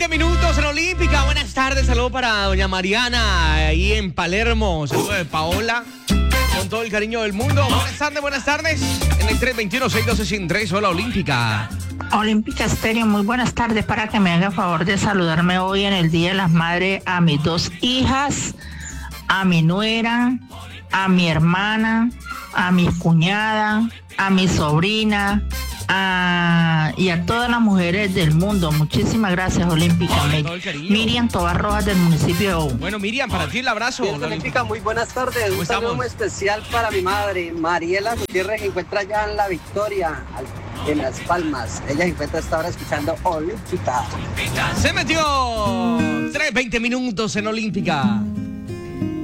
Minutos en Olímpica. Buenas tardes, saludo para doña Mariana ahí en Palermo, saludo de Paola con todo el cariño del mundo. Buenas tardes en el 321-612-103. Hola Olímpica. Olímpica Estéreo, muy buenas tardes. Para que me haga el favor de saludarme hoy en el Día de las Madres a mis dos hijas, a mi nuera, a mi hermana, a mi cuñada, a mi sobrina, y a todas las mujeres del mundo. Muchísimas gracias, Olímpica. Miriam Tobar Rojas, del municipio de Ou. Bueno, Miriam, para ti el abrazo. Olímpica, muy buenas tardes. Un saludo muy especial para mi madre, Mariela Gutiérrez, que encuentra allá en La Victoria, en Las Palmas. Ella se encuentra hasta ahora escuchando Olímpica. Se metió 3:20 minutos en Olímpica.